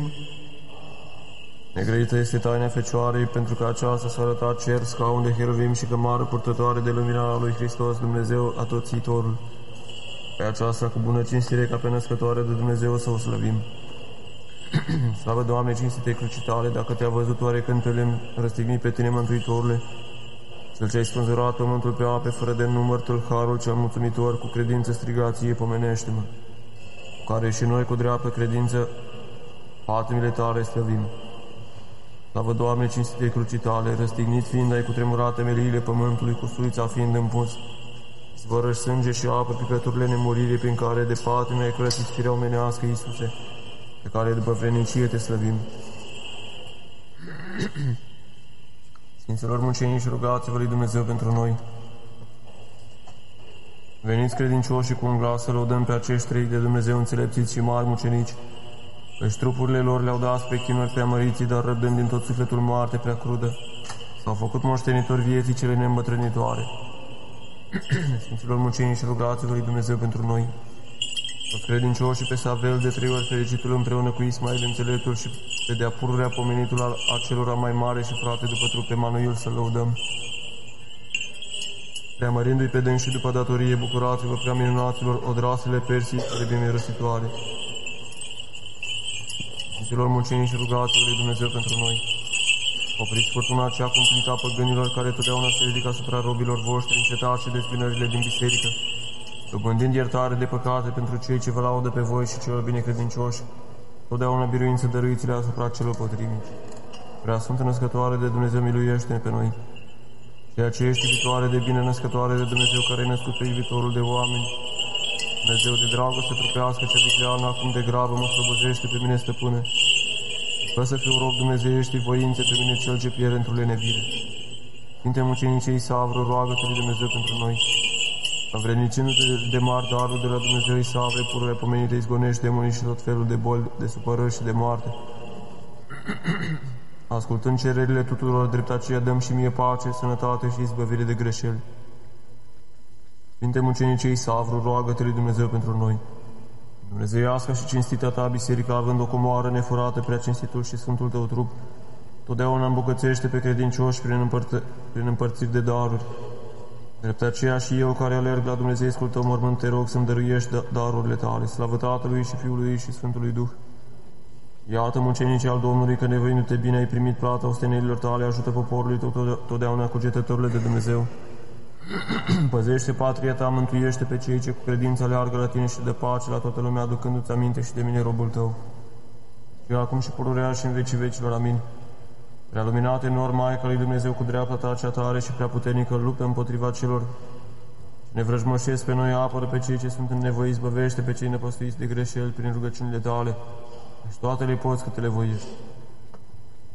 Negrăită este taina Fecioarei, pentru că aceasta s-a arătat cer, scaun de heruvim și cămară purtătoare de lumina lui Hristos, Dumnezeu Atoțitorul. Pe aceasta, cu bună cinstire, ca pe născătoare de Dumnezeu, să o slăvim. Slavă, Doamne, cinstite crucii tale, dacă te-a văzut oarecând pe lemn, răstignit pe tine, Mântuitorule, cel ce ai spânzurat pământul pe ape, fără de număr, tâlharul cel mulțumitor, cu credință strigație, pomenește-mă, cu care și noi, cu dreaptă credință, patimile tale slăvim. Slavă, Doamne, cinstite crucii tale, răstignit fiind ai cutremurat temeliile pământului, cu sulița fiind împus, zvărăși sânge și apă picăturile nemuririi, prin care de patime ai clătit firea omenească, Iisuse, pe care după vrenicie te slăvim. Sfinților mucenici, rugați-vă lui Dumnezeu pentru noi. Veniți credincioși cu un glas să lăudăm pe acești trei de Dumnezeu înțelepțiți și mari mucenici, căci trupurile lor le-au dat spre chinuri prea măriții, dar răbdând din tot sufletul moarte prea crudă, s-au făcut moștenitori vieții cele neîmbătrânitoare. Sfinților mucenici, rugați-vă lui Dumnezeu pentru noi. Toți credincioși pe Savel, de 3 ori fericitul împreună cu Ismail înțeleptul și pe de-a pururea pomenitul al acelora mai mare și frate după trup pe Manuel să lăudăm. Preamărindu-i pe dâns și după datorie, bucurați-vă prea minunaților odrasele persii de mirositoare. Sfinților mucenici, rugați-vă lui Dumnezeu pentru noi. Opriți furtuna cea cumplită a păgânilor care totdeauna se ridică asupra robilor voștri, încetați și dezbinările din biserică, dobândind iertare de păcate pentru cei ce vă laudă pe voi și celor binecredincioși, totdeauna biruință dăruiți-le asupra celor potrivnici. Prea Sfântă Născătoare de Dumnezeu, miluiește-ne pe noi. Ceea ce ești iubitoare de bine, născătoare de Dumnezeu, care ai născut pe iubitorul de oameni, Dumnezeu de dragoste trupească cea vicleană, acum de grabă mă slobozește pe mine, stăpâne. Fă să fiu rob dumnezeiești voințe pe mine cel ce pierde într-o lenevire. Sfinte mucenicei Isavru, roagă-te lui Dumnezeu pentru noi. Învrednicindu-te de mari darul de la Dumnezeu Isavre, pururea pomenite, izgonești demonii și tot felul de boli, de supărări și de moarte. Ascultând cererile tuturor, drept aceea dăm și mie pace, sănătate și izbăvire de greșeli. Sfinte mucenicei Isavru, roagă-te lui Dumnezeu pentru noi. Dumnezeiască și cinstitea ta biserică, având o comoară nefurată, prea cinstitul și sfântul tău trup, totdeauna îmbogățește pe credincioși prin împărțiri de daruri. Drept aceea și eu, care alerg la Dumnezeescul tău mormânt, te rog să-mi dăruiești darurile tale, slavă Tatălui și Fiului și Sfântului Duh. Iată, mucenicii al Domnului, că nevoindu-te bine ai primit plata ostenelilor tale, ajută poporului tău totdeauna cugetătorile de Dumnezeu. Păzește patria ta, mântuiește pe cei ce cu credință aleargă la tine și de pace la toată lumea, aducându-ți aminte și de mine, robul tău. Și acum și pururea și în vecii vecilor, amin. Prea luminate nor, Maica lui Dumnezeu, cu dreapta ta cea tare și prea puternică, luptă împotriva celor ne vrăjmășesc pe noi, apără pe cei ce sunt în nevoie, izbăvește pe cei nepăstuiți de greșeli prin rugăciunile tale, și toate le poți câte le voiești.